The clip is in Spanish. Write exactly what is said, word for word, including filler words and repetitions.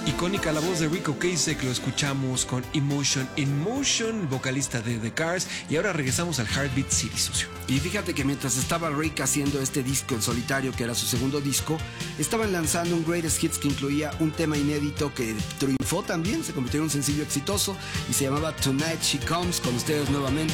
Icónica la voz de Rick Ocasek, lo escuchamos con Emotion in Motion, vocalista de The Cars, y ahora regresamos al Heartbeat City, socio. Y fíjate que mientras estaba Rick haciendo este disco en solitario, que era su segundo disco, estaban lanzando un Greatest Hits que incluía un tema inédito que triunfó también, se convirtió en un sencillo exitoso y se llamaba Tonight She Comes. Con ustedes nuevamente